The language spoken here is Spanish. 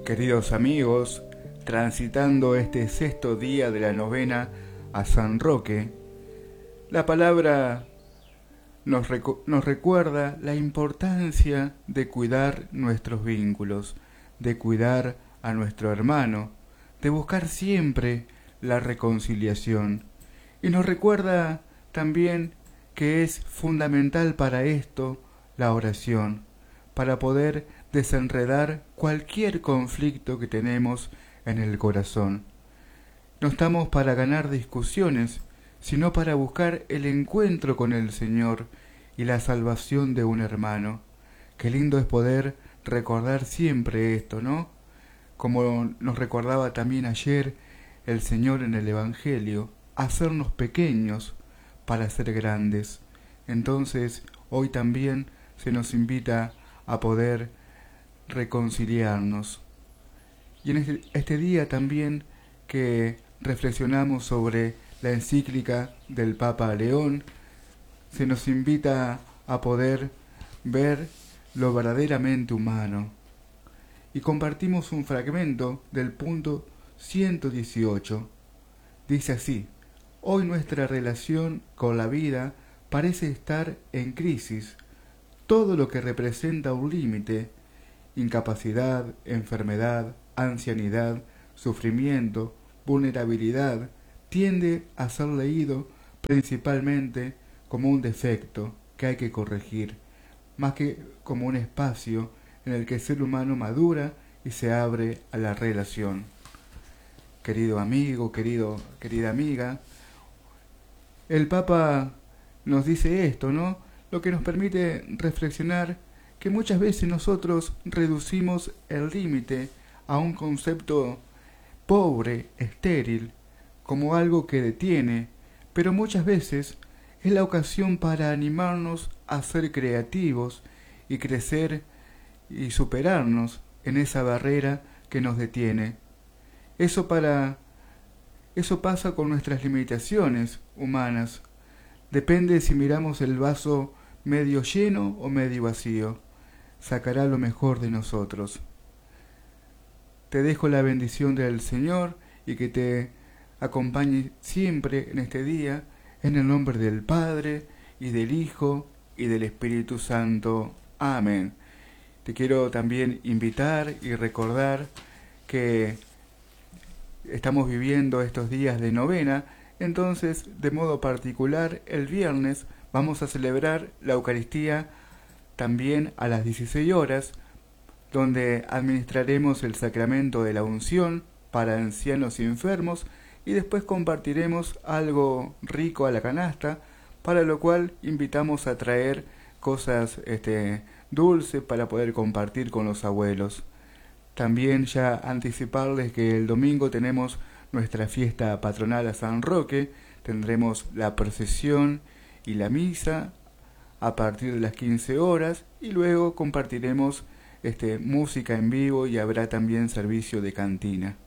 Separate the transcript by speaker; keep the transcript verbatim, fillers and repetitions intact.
Speaker 1: Queridos amigos, transitando este sexto día de la novena a San Roque, la palabra nos, recu- nos recuerda la importancia de cuidar nuestros vínculos, de cuidar a nuestro hermano, de buscar siempre la reconciliación. Y nos recuerda también que es fundamental para esto la oración, para poder desenredar cualquier conflicto que tenemos en el corazón. No estamos para ganar discusiones, sino para buscar el encuentro con el Señor y la salvación de un hermano. Qué lindo es poder recordar siempre esto, ¿no? Como nos recordaba también ayer el Señor en el Evangelio, hacernos pequeños para ser grandes. Entonces, hoy también se nos invita a poder reconciliarnos. Y en este, este día también que reflexionamos sobre la encíclica del Papa León, se nos invita a poder ver lo verdaderamente humano. Y compartimos un fragmento del punto ciento dieciocho. Dice así: hoy nuestra relación con la vida parece estar en crisis. Todo lo que representa un límite, incapacidad, enfermedad, ancianidad, sufrimiento, vulnerabilidad, tiende a ser leído principalmente como un defecto que hay que corregir, más que como un espacio en el que el ser humano madura y se abre a la relación. Querido amigo, querido, querida amiga, el Papa nos dice esto, ¿no? Lo que nos permite reflexionar que muchas veces nosotros reducimos el límite a un concepto pobre, estéril, como algo que detiene, pero muchas veces es la ocasión para animarnos a ser creativos y crecer y superarnos en esa barrera que nos detiene. Eso para eso pasa con nuestras limitaciones humanas. Depende si miramos el vaso medio lleno o medio vacío. Sacará lo mejor de nosotros. Te dejo la bendición del Señor y que te acompañe siempre en este día, en el nombre del Padre, y del Hijo, y del Espíritu Santo. Amén. Te quiero también invitar y recordar que estamos viviendo estos días de novena, entonces de modo particular el viernes vamos a celebrar la Eucaristía también a las dieciséis horas, donde administraremos el sacramento de la unción para ancianos y enfermos y después compartiremos algo rico a la canasta, para lo cual invitamos a traer cosas este, dulces para poder compartir con los abuelos. También ya anticiparles que el domingo tenemos nuestra fiesta patronal a San Roque, tendremos la procesión y la misa a partir de las quince horas y luego compartiremos este, música en vivo y habrá también servicio de cantina.